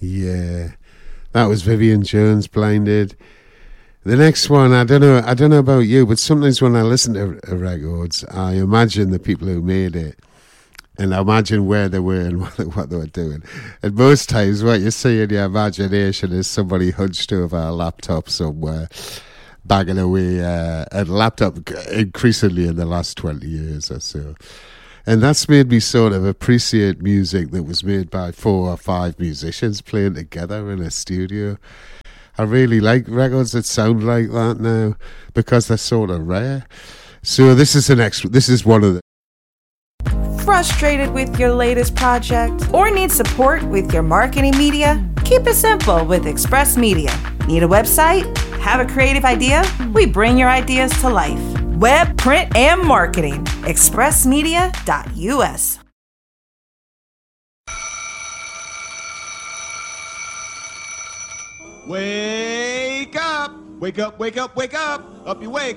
Yeah, that was Vivian Jones, Blinded. The next one, I don't know about you, but sometimes when I listen to records, I imagine the people who made it, and I imagine where they were and what they were doing. And most times, what you see in your imagination is somebody hunched over a laptop somewhere, banging away a laptop, increasingly in the last 20 years or so. And that's made me sort of appreciate music that was made by 4 or 5 musicians playing together in a studio. I really like records that sound like that now because they're sort of rare. So this is one of the... Frustrated with your latest project or need support with your marketing media? Keep it simple with Express Media. Need a website? Have a creative idea? We bring your ideas to life. Web, print, and marketing. expressmedia.us. Wake up! Wake up, wake up, wake up! Up you wake!